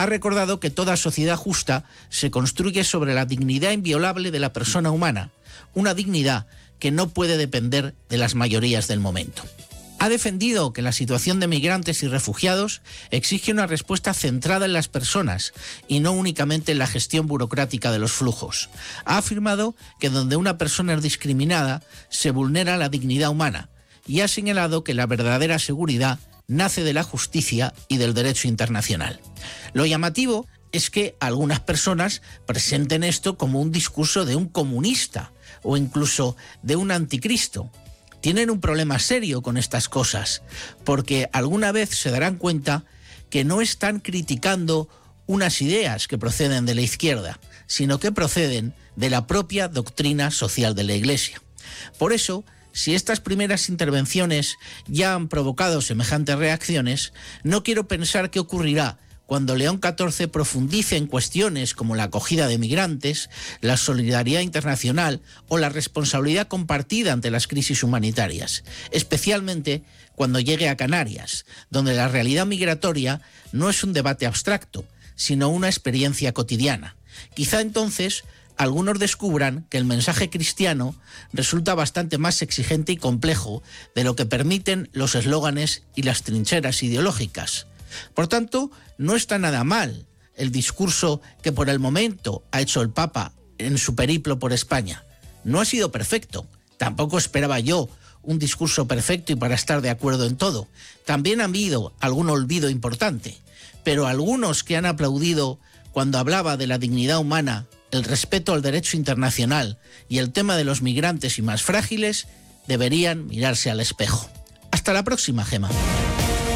ha recordado que toda sociedad justa se construye sobre la dignidad inviolable de la persona humana, una dignidad que no puede depender de las mayorías del momento. Ha defendido que la situación de migrantes y refugiados exige una respuesta centrada en las personas y no únicamente en la gestión burocrática de los flujos. Ha afirmado que donde una persona es discriminada se vulnera la dignidad humana y ha señalado que la verdadera seguridad nace de la justicia y del derecho internacional. Lo llamativo es que algunas personas presenten esto como un discurso de un comunista o incluso de un anticristo. Tienen un problema serio con estas cosas, porque alguna vez se darán cuenta que no están criticando unas ideas que proceden de la izquierda, sino que proceden de la propia doctrina social de la Iglesia. Por eso, si estas primeras intervenciones ya han provocado semejantes reacciones, no quiero pensar qué ocurrirá cuando León XIV profundice en cuestiones como la acogida de migrantes, la solidaridad internacional o la responsabilidad compartida ante las crisis humanitarias, especialmente cuando llegue a Canarias, donde la realidad migratoria no es un debate abstracto, sino una experiencia cotidiana. Quizá entonces algunos descubran que el mensaje cristiano resulta bastante más exigente y complejo de lo que permiten los eslóganes y las trincheras ideológicas. Por tanto, no está nada mal el discurso que por el momento ha hecho el Papa en su periplo por España. No ha sido perfecto. Tampoco esperaba yo un discurso perfecto y para estar de acuerdo en todo. También ha habido algún olvido importante. Pero algunos que han aplaudido cuando hablaba de la dignidad humana, el respeto al derecho internacional y el tema de los migrantes y más frágiles, deberían mirarse al espejo. Hasta la próxima, Gema.